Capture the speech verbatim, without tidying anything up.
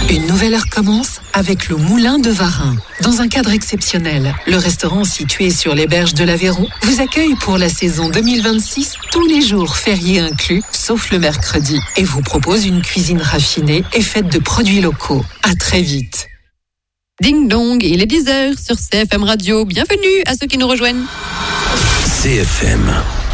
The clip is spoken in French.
Une nouvelle heure commence avec le Moulin de Varin. Dans un cadre exceptionnel, le restaurant situé sur les berges de l'Aveyron vous accueille pour la saison deux mille vingt-six, tous les jours fériés inclus, sauf le mercredi, et vous propose une cuisine raffinée et faite de produits locaux. À très vite. Ding dong, il est dix heures sur C F M Radio. Bienvenue à ceux qui nous rejoignent. C F M.